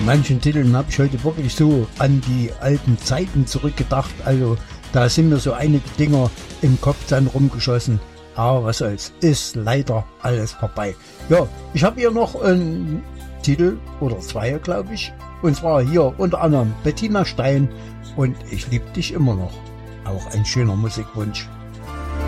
manchen Titeln habe ich heute wirklich so an die alten Zeiten zurückgedacht. Also da sind mir so einige Dinger im Kopf dann rumgeschossen. Aber was soll's, ist leider alles vorbei. Ja, ich habe hier noch einen Titel oder zwei, glaube ich. Und zwar hier unter anderem Bettina Stein und Ich lieb dich immer noch. Auch ein schöner Musikwunsch.